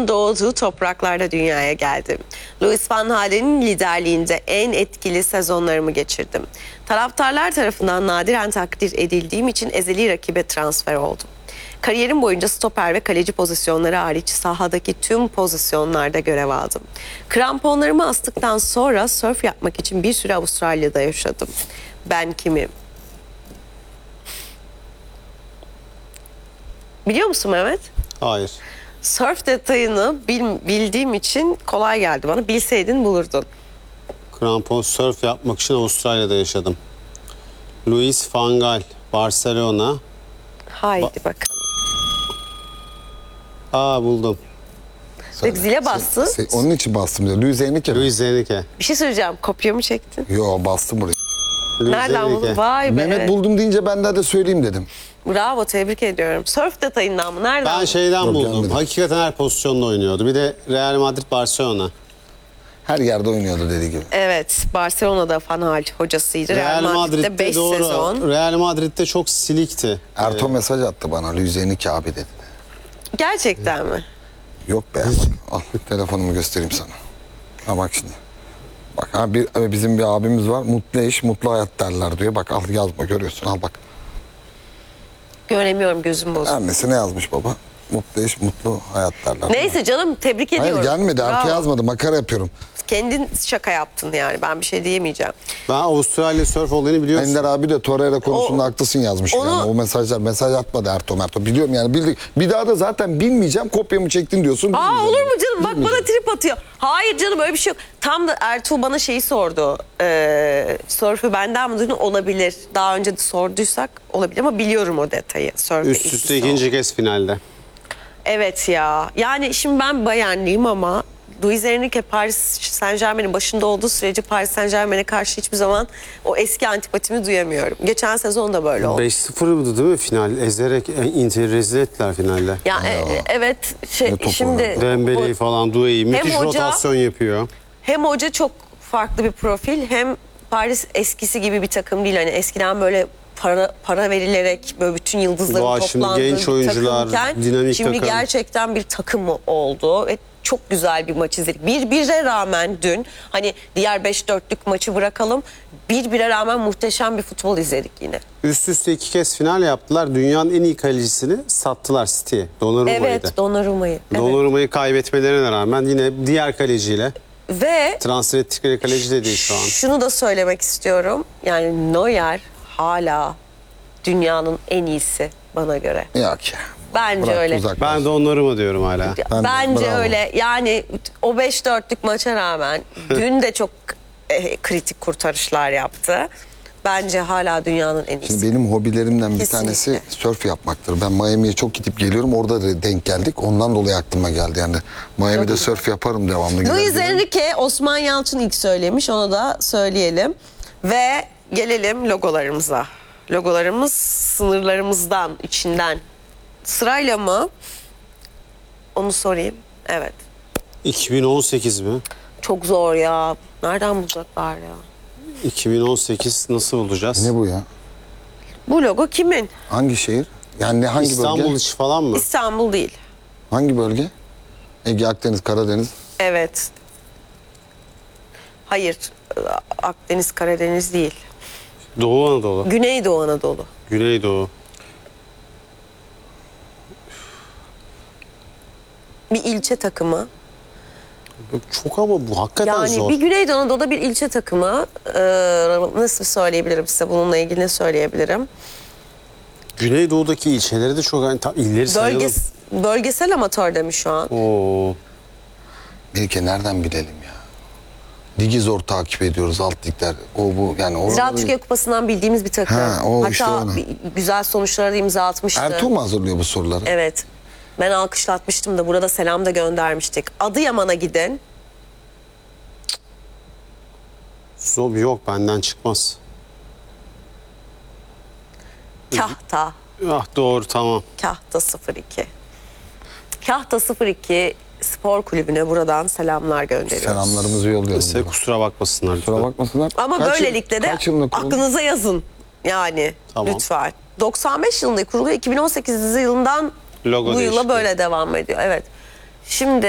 Ronaldo'nun doğduğu topraklarda dünyaya geldim. Louis van Gaal'in liderliğinde en etkili sezonlarımı geçirdim. Taraftarlar tarafından nadiren takdir edildiğim için ezeli rakibe transfer oldum. Kariyerim boyunca stoper ve kaleci pozisyonları hariç sahadaki tüm pozisyonlarda görev aldım. Kramponlarımı astıktan sonra sörf yapmak için bir süre Avustralya'da yaşadım. Ben kimim? Biliyor musun Mehmet? Hayır. Sörf detayını bildiğim için kolay geldi bana. Bilseydin bulurdun. Krampon surf yapmak için Avustralya'da yaşadım. Louis van Gaal, Barcelona. Haydi bakalım. Buldum. Bak zile bastın. Onun için bastım diyor. Louis Enrique mi? Louis Enrique. Bir şey söyleyeceğim. Kopya mı çektin? Yo, bastım buraya. Louis Nereden Enrique. buldun? Vay be. Mehmet buldum deyince ben de söyleyeyim dedim. Bravo, tebrik ediyorum. Sörf detayından mı? Nereden Ben buldun? şeyden Yok, buldum. gelmedi. Hakikaten her pozisyonda oynuyordu. Bir de Real Madrid, Barcelona. Her yerde oynuyordu dediği gibi. Evet, Barcelona'da Van Gaal hocasıydı. Real Madrid'de 5 doğru. sezon. Real Madrid'de çok silikti. Erto mesaj attı bana. Louis Enrique abi dedi. Gerçekten mi? Yok be. Bak, al telefonumu göstereyim sana. Ha bak şimdi. Bak bizim bir abimiz var. Mutlu eş, mutlu hayat derler diyor. Bak al yazma görüyorsun. Al bak. Göremiyorum, gözüm bozuldu. Annesi ne yazmış baba? Mutlu eş, mutlu hayat derler. Neyse canım, tebrik Hayır ediyorum. gelmedi. Erto Bravo. yazmadı. Makara yapıyorum. Kendin şaka yaptın yani. Ben bir şey diyemeyeceğim. Ben Avustralya surf olayını biliyorsun. Ender abi de Torreira konusunda O- haklısın yazmış. onu- Yani o mesaj atmadı Erto. Biliyorum yani bildik. Bir daha da zaten bilmeyeceğim, kopyamı çektin diyorsun. Olur mu canım? Bak bana trip atıyor. Hayır canım, öyle bir şey yok. Tam da Ertuğ bana şeyi sordu. Sörfü benden mi duydun? Olabilir. Daha önce de sorduysak olabilir ama biliyorum o detayı. Sörfü Üst üste ilgisi ikinci kez finalde. Evet ya. Yani şimdi ben Bayernliyim ama Louis Enrique Paris Saint-Germain'in başında olduğu sürece Paris Saint-Germain'e karşı hiçbir zaman o eski antipatimi duyamıyorum. Geçen sezon da böyle oldu. 5-0'dı değil mi final? Ezerek Inter'i rezil ettiler finalde. Ya evet Ne top şimdi oynadı. Dembele'yi falan, Doué'yi müthiş hoca- rotasyon yapıyor. hem hoca çok farklı bir profil hem Paris eskisi gibi bir takım değil. Hani eskiden böyle para verilerek böyle bütün yıldızların Doğa şimdi toplandığı genç bir oyuncular, takımken dinamik şimdi takım. gerçekten bir takım oldu ve çok güzel bir maç izledik. 1-1'e rağmen dün hani diğer 5-4'lük maçı bırakalım. 1-1'e rağmen muhteşem bir futbol izledik yine. Üst üste 2 kez final yaptılar. Dünyanın en iyi kalecisini sattılar City'ye. Donnarumma'ydı. Evet, Donnarumma'yı. Evet. Donnarumma'yı kaybetmelerine rağmen yine diğer kaleciyle Ve transfer ettikleri kaleci de değil şu an. şunu da söylemek istiyorum. Yani Neuer hala dünyanın en iyisi bana göre. Yok ya. Bence Bırak, öyle. uzaklaş. Ben Donnarumma diyorum hala. Bence bravo. öyle. Yani o 5-4'lük maça rağmen dün de çok kritik kurtarışlar yaptı. Bence hala dünyanın en iyisi. Şimdi benim hobilerimden bir Kesinlikle. tanesi sörf yapmaktır. Ben Miami'ye çok gidip geliyorum. Orada da denk geldik. Ondan dolayı aklıma geldi. Yani Miami'de sörf yaparım devamlı. Louis gider gelirim. Enrique, Osman Yalçın ilk söylemiş. Onu da söyleyelim. Ve gelelim logolarımıza. Logolarımız sınırlarımızdan, içinden. Sırayla mı? Onu sorayım. Evet. 2018 mi? Çok zor ya. Nereden bulacaklar ya? 2018 nasıl bulacağız? Ne bu ya? Bu logo kimin? Hangi şehir? Yani hangi İstanbul bölge? içi falan mı? İstanbul değil. Hangi bölge? Ege, Akdeniz, Karadeniz. Evet. Hayır. Akdeniz, Karadeniz değil. Doğu Anadolu. Güneydoğu Anadolu. Güneydoğu. Bir ilçe takımı. Çok ama bu hakikaten Yani zor. bir Güneydoğu Anadolu'da bir ilçe takımı. Nasıl söyleyebilirim size? Bununla ilgili ne söyleyebilirim? Güneydoğu'daki ilçeleri de çok, yani tam illeri sayalım. Bölgesel amatör demiş şu an. Oo. Melike nereden bilelim ya? Ligi zor takip ediyoruz, alt ligler. O bu yani. Ziraat Türkiye Kupası'ndan bildiğimiz bir takım. Ha, o Hatta işte onu. güzel sonuçlara da imza atmıştı. Ertuğ mu hazırlıyor bu soruları? Evet. Ben alkışlatmıştım da burada selam da göndermiştik. Adıyaman'a gidin. Zor yok, benden çıkmaz. Kahta. Ah doğru, tamam. Kahta 02. Kahta 02 Spor Kulübü'ne buradan selamlar gönderiyoruz. Selamlarımızı yolluyoruz. Size kusura bakmasınlar. Kusura lütfen. bakmasınlar. Ama Kaç yıl- böylelikle de kaç yılında kuruldu? aklınıza yazın. Yani Tamam. lütfen. 95 yılında kuruluyor. 2018 yılından Logo bu yıla değişti. böyle devam ediyor. Evet. Şimdi